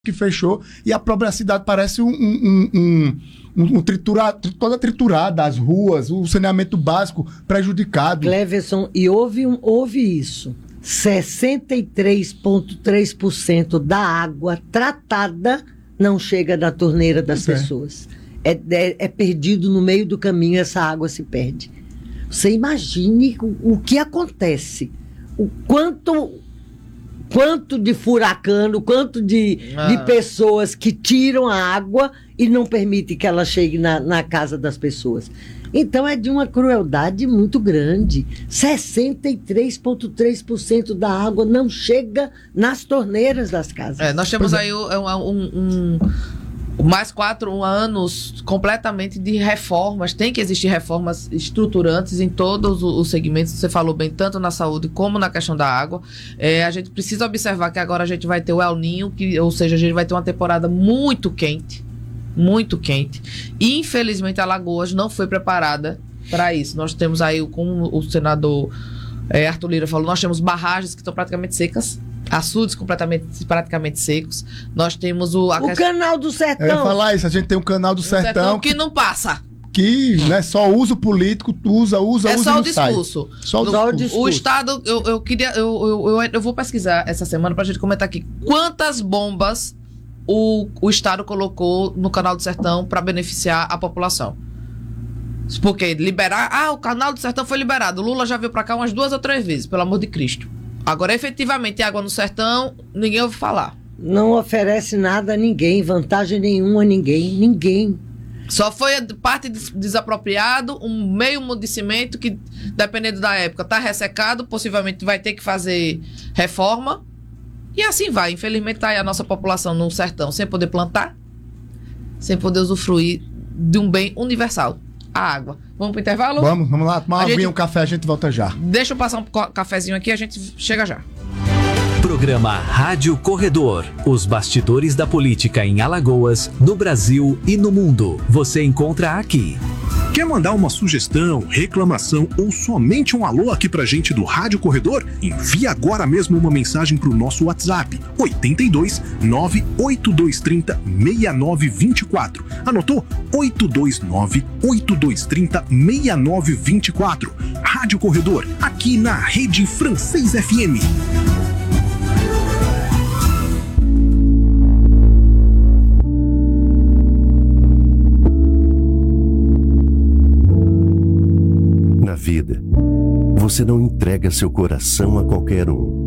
que fechou, e a própria cidade parece toda triturada, as ruas, o saneamento básico prejudicado. Cleverson, e houve isso. 63,3% da água tratada não chega na torneira das pessoas. É perdido no meio do caminho, essa água se perde. Você imagine o que acontece. O quanto de furacão, quanto de pessoas que tiram a água e não permitem que ela chegue na casa das pessoas. Então é de uma crueldade muito grande. 63,3% da água não chega nas torneiras das casas. Nós temos aí mais 4 anos completamente de reformas. Tem que existir reformas estruturantes em todos os segmentos. Você falou bem, tanto na saúde como na questão da água. A gente precisa observar que agora a gente vai ter o El Niño, ou seja, a gente vai ter uma temporada muito quente. Muito quente. E, infelizmente, Alagoas não foi preparada para isso. Nós temos aí, como o senador Arthur Lira falou, nós temos barragens que estão praticamente secas, açudes praticamente secos. Nós temos o Canal do Sertão. Eu ia falar isso, a gente tem o Canal do Sertão que não passa. Que só usa o político, usa só o discurso. Só o discurso. O Estado, eu vou pesquisar essa semana pra gente comentar aqui quantas bombas o Estado colocou no Canal do Sertão para beneficiar a população. Porque o Canal do Sertão foi liberado. O Lula já veio para cá umas 2 ou 3 vezes, pelo amor de Cristo. Agora, efetivamente, água no sertão, ninguém ouve falar. Não oferece nada a ninguém, vantagem nenhuma a ninguém. Só foi parte desapropriado, um meio de cimento que, dependendo da época, está ressecado, possivelmente vai ter que fazer reforma. E assim vai. Infelizmente, está aí a nossa população no sertão, sem poder plantar, sem poder usufruir de um bem universal, a água. Vamos pro intervalo? Vamos lá, tomar uma aguinha, um café, a gente volta já. Deixa eu passar um cafezinho aqui, a gente chega já. Programa Rádio Corredor. Os bastidores da política em Alagoas, no Brasil e no mundo. Você encontra aqui. Quer mandar uma sugestão, reclamação ou somente um alô aqui pra gente do Rádio Corredor? Envie agora mesmo uma mensagem pro nosso WhatsApp 82 98230 6924. Anotou? 829 8230 6924. Rádio Corredor, aqui na Rede Francês FM. Na vida, você não entrega seu coração a qualquer um.